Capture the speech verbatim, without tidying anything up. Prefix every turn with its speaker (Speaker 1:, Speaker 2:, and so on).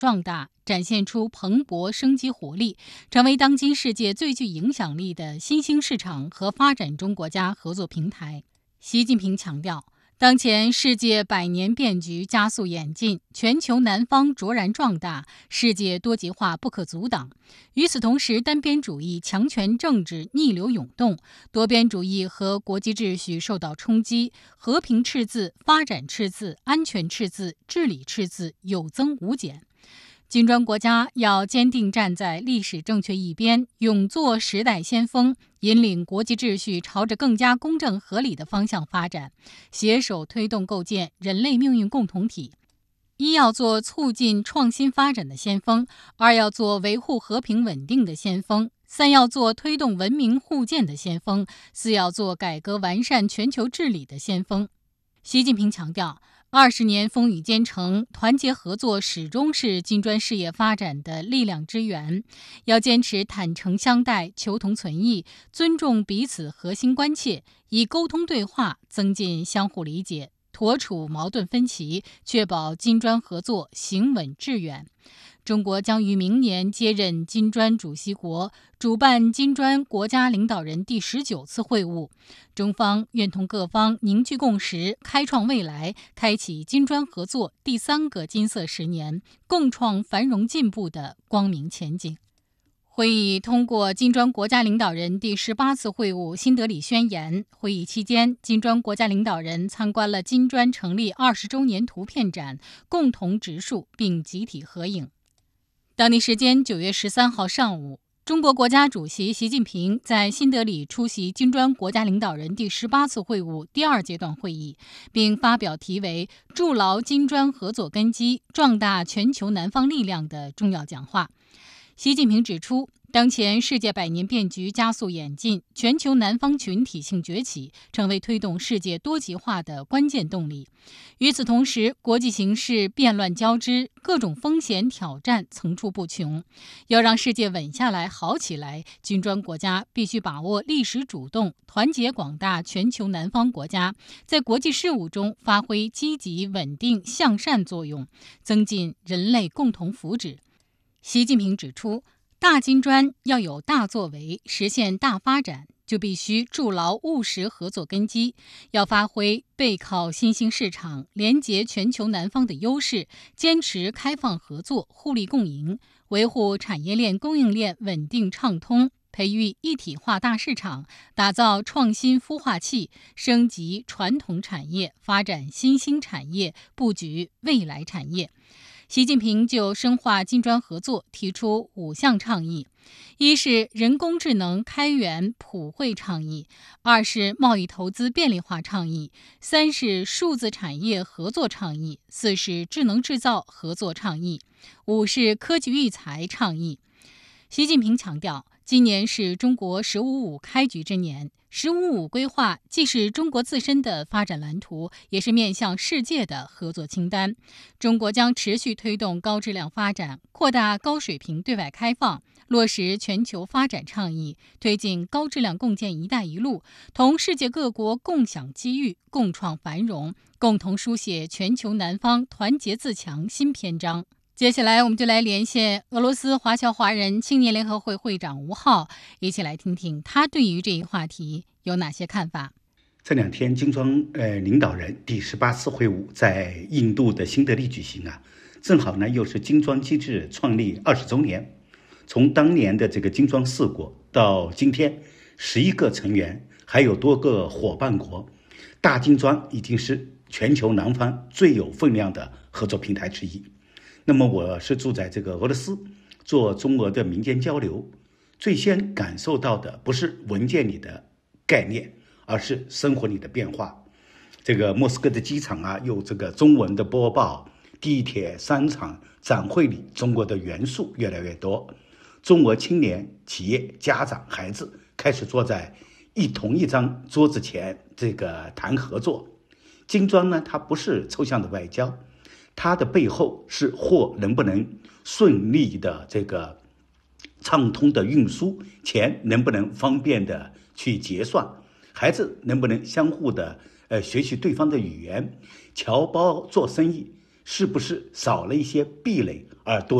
Speaker 1: 壮大，展现出蓬勃生机活力，成为当今世界最具影响力的新兴市场和发展中国家合作平台。习近平强调，当前世界百年变局加速演进，全球南方卓然壮大，世界多极化不可阻挡。与此同时，单边主义、强权政治逆流涌动，多边主义和国际秩序受到冲击，和平赤字、发展赤字、安全赤字、治理赤字有增无减。金砖国家要坚定站在历史正确一边，勇做时代先锋，引领国际秩序朝着更加公正合理的方向发展，携手推动构建人类命运共同体。一要做促进创新发展的先锋，二要做维护和平稳定的先锋，三要做推动文明互鉴的先锋，四要做改革完善全球治理的先锋。习近平强调，二十年风雨兼程，团结合作始终是金砖事业发展的力量之源。要坚持坦诚相待、求同存异，尊重彼此核心关切，以沟通对话增进相互理解，妥处矛盾分歧，确保金砖合作行稳致远。中国将于明年接任金砖主席国，主办金砖国家领导人第十九次会晤。中方愿同各方凝聚共识，开创未来，开启金砖合作第三个金色十年，共创繁荣进步的光明前景。会议通过金砖国家领导人第十八次会晤新德里宣言。会议期间，金砖国家领导人参观了金砖成立二十周年图片展，共同植树并集体合影。当地时间九月十三号上午，中国国家主席习近平在新德里出席金砖国家领导人第十八次会晤第二阶段会议，并发表题为“筑牢金砖合作根基，壮大全球南方力量”的重要讲话。习近平指出，当前世界百年变局加速演进，全球南方群体性崛起成为推动世界多极化的关键动力。与此同时，国际形势变乱交织，各种风险挑战层出不穷。要让世界稳下来、好起来，金砖国家必须把握历史主动，团结广大全球南方国家，在国际事务中发挥积极、稳定、向善作用，增进人类共同福祉。习近平指出，大金砖要有大作为，实现大发展，就必须筑牢务实合作根基，要发挥背靠新兴市场、连结全球南方的优势，坚持开放合作、互利共赢，维护产业链供应链稳定畅通，培育一体化大市场，打造创新孵化器，升级传统产业，发展新兴产业，布局未来产业。习近平就深化金砖合作提出五项倡议：一是人工智能开源普惠倡议，二是贸易投资便利化倡议，三是数字产业合作倡议，四是智能制造合作倡议，五是科技育才倡议。习近平强调，今年是中国“十五五”开局之年，“十五五”规划既是中国自身的发展蓝图，也是面向世界的合作清单。中国将持续推动高质量发展，扩大高水平对外开放，落实全球发展倡议，推进高质量共建“一带一路”，同世界各国共享机遇，共创繁荣，共同书写全球南方团结自强新篇章。接下来我们就来连线俄罗斯华侨华人青年联合会会长吴浩，一起来听听他对于这一话题有哪些看法。
Speaker 2: 这两天金砖呃领导人第十八次会晤在印度的新德里举行啊，正好呢又是金砖机制创立二十周年。从当年的这个金砖四国到今天十一个成员，还有多个伙伴国，大金砖已经是全球南方最有分量的合作平台之一。那么我是住在这个俄罗斯，做中俄的民间交流，最先感受到的不是文件里的概念，而是生活里的变化。这个莫斯科的机场啊，有这个中文的播报，地铁、商场、展会里中国的元素越来越多。中俄青年、企业、家长、孩子开始坐在一同一张桌子前，这个谈合作。金砖呢，它不是抽象的外交，它的背后是货能不能顺利的这个畅通的运输，钱能不能方便的去结算，孩子能不能相互的呃学习对方的语言，侨胞做生意是不是少了一些壁垒， 而多。